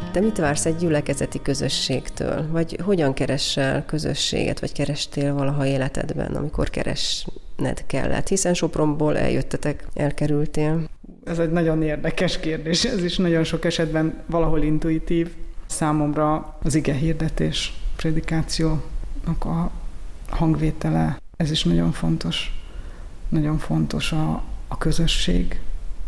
Te mit vársz egy gyülekezeti közösségtől? Vagy hogyan keresel közösséget, vagy kerestél valaha életedben, amikor keresned kellett? Hiszen Sopronból eljöttetek, elkerültél. Ez egy nagyon érdekes kérdés, ez is nagyon sok esetben valahol intuitív. Számomra az ige hirdetés, prédikációnak a hangvétele, ez is nagyon fontos. Nagyon fontos a közösség,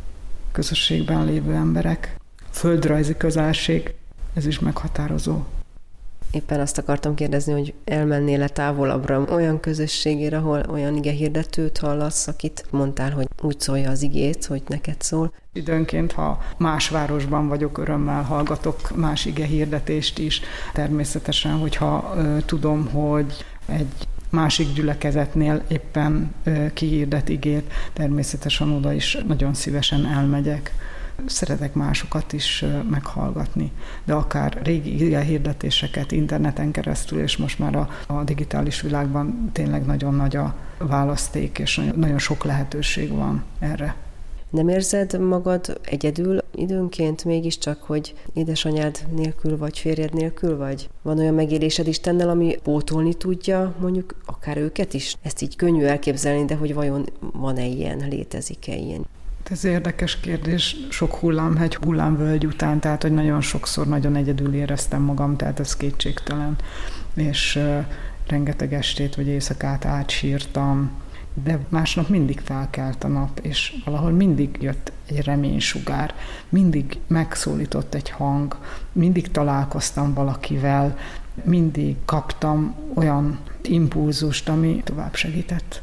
közösségben lévő emberek, földrajzi közelség, ez is meghatározó. Éppen azt akartam kérdezni, hogy elmennél-e távolabbra olyan közösségére, ahol olyan igehirdetőt hallasz, akit mondtál, hogy úgy szólja az igét, hogy neked szól. Időnként, ha más városban vagyok, örömmel hallgatok más igehirdetést is. Természetesen, hogyha tudom, hogy egy másik gyülekezetnél éppen kihirdet igét, természetesen oda is nagyon szívesen elmegyek. Szeretek másokat is meghallgatni, de akár régi igehirdetéseket interneten keresztül, és most már a digitális világban tényleg nagyon nagy a választék, és nagyon sok lehetőség van erre. Nem érzed magad egyedül időnként mégiscsak, hogy édesanyád nélkül vagy férjed nélkül vagy? Van olyan megélésed Istennel, ami pótolni tudja mondjuk akár őket is? Ezt így könnyű elképzelni, de hogy vajon van-e ilyen, létezik-e ilyen? Ez érdekes kérdés, sok hullámhegy, hullámvölgy után, tehát hogy nagyon sokszor nagyon egyedül éreztem magam, tehát ez kétségtelen, és rengeteg estét vagy éjszakát átsírtam, de másnap mindig felkelt a nap, és valahol mindig jött egy reménysugár, mindig megszólított egy hang, mindig találkoztam valakivel, mindig kaptam olyan impulzust, ami tovább segített.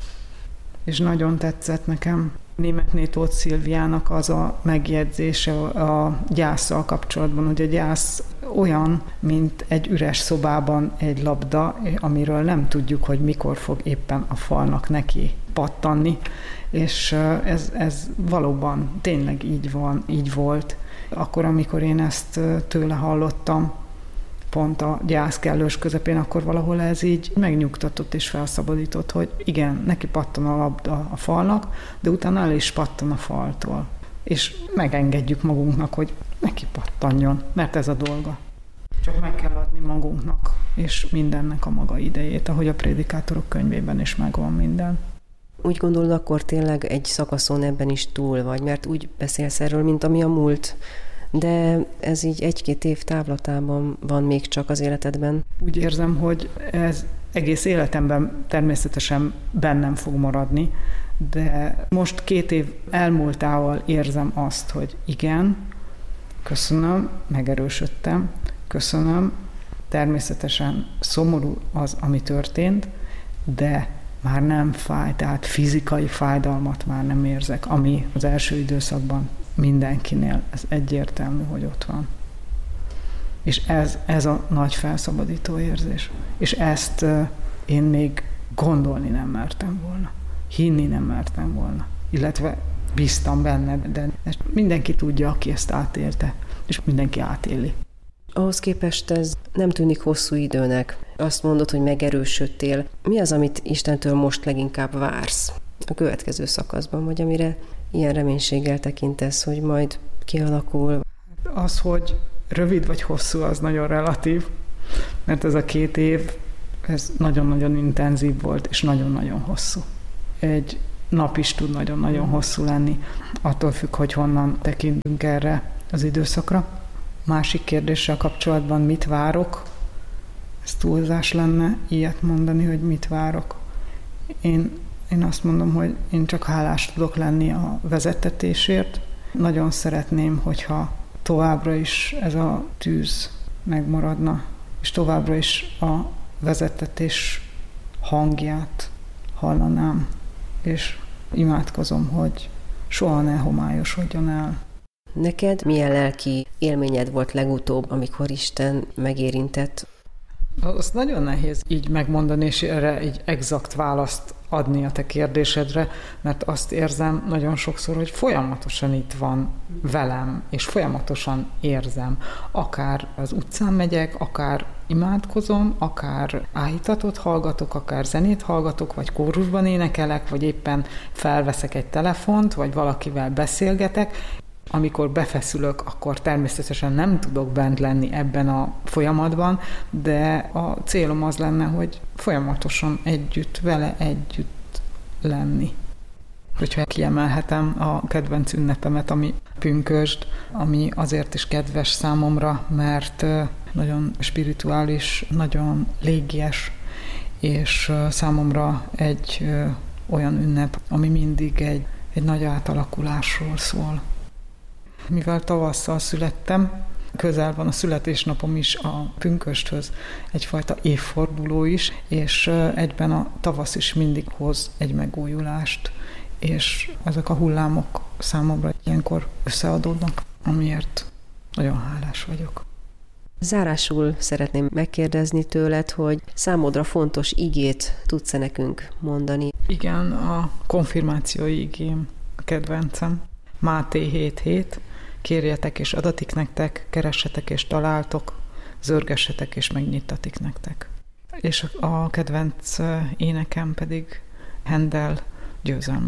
És nagyon tetszett nekem Németné Tóth Szilviának az a megjegyzése a gyásszal kapcsolatban, hogy a gyász olyan, mint egy üres szobában egy labda, amiről nem tudjuk, hogy mikor fog éppen a falnak neki pattanni, és ez valóban tényleg így volt. Akkor, amikor én ezt tőle hallottam, pont a gyász kellős közepén, akkor valahol ez így megnyugtatott és felszabadított, hogy igen, neki pattan a labda a falnak, de utána el is pattan a faltól. És megengedjük magunknak, hogy neki pattanjon, mert ez a dolga. Csak meg kell adni magunknak, és mindennek a maga idejét, ahogy a Prédikátorok könyvében is megvan minden. Úgy gondolod, akkor tényleg egy szakaszon ebben is túl vagy, mert úgy beszélsz erről, mint ami a múlt, de ez így 1-2 év távlatában van még csak az életedben. Úgy érzem, hogy ez egész életemben természetesen bennem fog maradni, de most 2 év elmúltával érzem azt, hogy igen, köszönöm, megerősödtem, köszönöm, természetesen szomorú az, ami történt, de már nem fáj, tehát fizikai fájdalmat már nem érzek, ami az első időszakban mindenkinél, ez egyértelmű, hogy ott van. És ez a nagy felszabadító érzés. És ezt én még gondolni nem mertem volna. Hinni nem mertem volna. Illetve bíztam benne, de mindenki tudja, aki ezt átélte. És mindenki átéli. Ahhoz képest ez nem tűnik hosszú időnek. Azt mondod, hogy megerősödtél. Mi az, amit Istentől most leginkább vársz a következő szakaszban, vagy amire ilyen reménységgel tekintesz, hogy majd kialakul? Az, hogy rövid vagy hosszú, az nagyon relatív, mert ez a 2 év, ez nagyon-nagyon intenzív volt, és nagyon-nagyon hosszú. Egy nap is tud nagyon-nagyon hosszú lenni, attól függ, hogy honnan tekintünk erre az időszakra. Másik kérdéssel kapcsolatban mit várok? Ez túlzás lenne ilyet mondani, hogy mit várok. Én azt mondom, hogy én csak hálás tudok lenni a vezettetésért. Nagyon szeretném, hogyha továbbra is ez a tűz megmaradna, és továbbra is a vezettetés hangját hallanám, és imádkozom, hogy soha ne homályosodjon el. Neked milyen lelki élményed volt legutóbb, amikor Isten megérintett? Azt nagyon nehéz így megmondani, és erre egy exakt választ adni a te kérdésedre, mert azt érzem nagyon sokszor, hogy folyamatosan itt van velem, és folyamatosan érzem. Akár az utcán megyek, akár imádkozom, akár áhítatot hallgatok, akár zenét hallgatok, vagy kórusban énekelek, vagy éppen felveszek egy telefont, vagy valakivel beszélgetek, Amikor befeszülök, akkor természetesen nem tudok bent lenni ebben a folyamatban, de a célom az lenne, hogy folyamatosan vele együtt lenni. Hogyha kiemelhetem a kedvenc ünnepemet, ami pünkösd, ami azért is kedves számomra, mert nagyon spirituális, nagyon légies, és számomra egy olyan ünnep, ami mindig egy nagy átalakulásról szól. Mivel tavasszal születtem, közel van a születésnapom is a pünkösthöz, egyfajta évforduló is, és egyben a tavasz is mindig hoz egy megújulást, és ezek a hullámok számomra ilyenkor összeadódnak, amiért nagyon hálás vagyok. Zárásul szeretném megkérdezni tőled, hogy számodra fontos igét tudsz-e nekünk mondani? Igen, a konfirmációi igém a kedvencem. Máté 7.7. Kérjetek és adatik nektek, keressetek és találtok, zörgessetek és megnyitatik nektek. És a kedvenc énekem pedig Handel Győzelme.